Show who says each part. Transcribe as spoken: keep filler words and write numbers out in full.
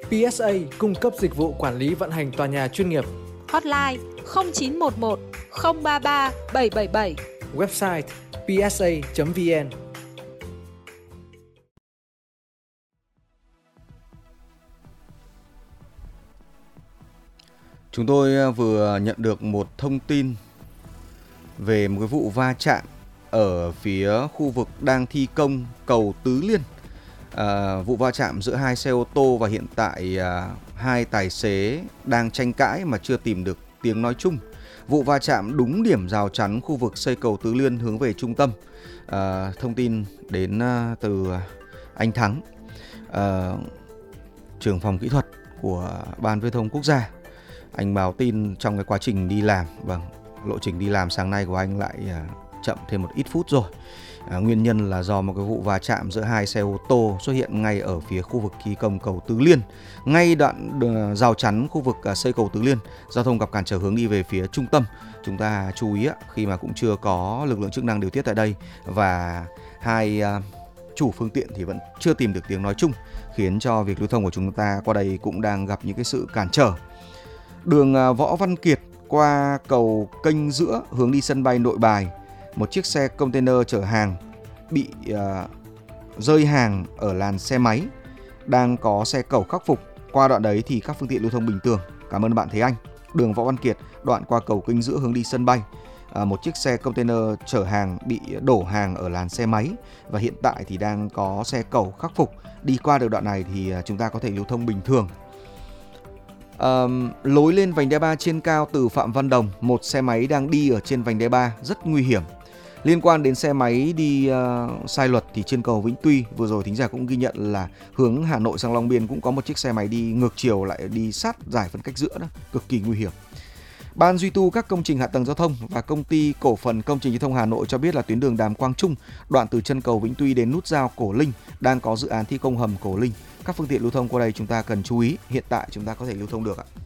Speaker 1: pê ét a cung cấp dịch vụ quản lý vận hành tòa nhà chuyên nghiệp.
Speaker 2: Hotline không chín một một không ba ba bảy bảy bảy.
Speaker 1: Website p s a chấm v n.
Speaker 3: Chúng tôi vừa nhận được một thông tin về một cái vụ va chạm ở phía khu vực đang thi công cầu Tứ Liên. À, vụ va chạm giữa hai xe ô tô và hiện tại à, hai tài xế đang tranh cãi mà chưa tìm được tiếng nói chung. Vụ va chạm đúng điểm rào chắn khu vực xây cầu Tứ Liên hướng về trung tâm. À, thông tin đến à, từ anh Thắng, à, trưởng phòng kỹ thuật của Ban Viễn thông Quốc gia. Anh báo tin trong cái quá trình đi làm, vâng, lộ trình đi làm sáng nay của anh lại à, chậm thêm một ít phút rồi. À, nguyên nhân là do một cái vụ va chạm giữa hai xe ô tô xuất hiện ngay ở phía khu vực thi công cầu Tứ Liên, ngay đoạn uh, rào chắn khu vực uh, xây cầu Tứ Liên. Giao thông gặp cản trở hướng đi về phía trung tâm. Chúng ta chú ý á, khi mà cũng chưa có lực lượng chức năng điều tiết tại đây và hai uh, chủ phương tiện thì vẫn chưa tìm được tiếng nói chung, khiến cho việc lưu thông của chúng ta qua đây cũng đang gặp những cái sự cản trở. Đường uh, Võ Văn Kiệt qua cầu kênh giữa hướng đi sân bay Nội Bài, một chiếc xe container chở hàng bị uh, rơi hàng ở làn xe máy, đang có xe cẩu khắc phục. Qua đoạn đấy thì các phương tiện lưu thông bình thường. Cảm ơn bạn Thế Anh. Đường Võ Văn Kiệt, đoạn qua cầu kênh giữa hướng đi sân bay, uh, một chiếc xe container chở hàng bị đổ hàng ở làn xe máy và hiện tại thì đang có xe cẩu khắc phục. Đi qua được đoạn này thì uh, chúng ta có thể lưu thông bình thường. Uh, lối lên vành đai ba trên cao từ Phạm Văn Đồng, một xe máy đang đi ở trên vành đai ba rất nguy hiểm. Liên quan đến xe máy đi uh, sai luật thì trên cầu Vĩnh Tuy vừa rồi thính giả cũng ghi nhận là hướng Hà Nội sang Long Biên cũng có một chiếc xe máy đi ngược chiều lại đi sát giải phân cách giữa đó, cực kỳ nguy hiểm. Ban duy tu các công trình hạ tầng giao thông và Công ty Cổ phần Công trình Giao thông Hà Nội cho biết là tuyến đường Đàm Quang Trung, đoạn từ chân cầu Vĩnh Tuy đến nút giao Cổ Linh đang có dự án thi công hầm Cổ Linh. Các phương tiện lưu thông qua đây chúng ta cần chú ý, hiện tại chúng ta có thể lưu thông được ạ.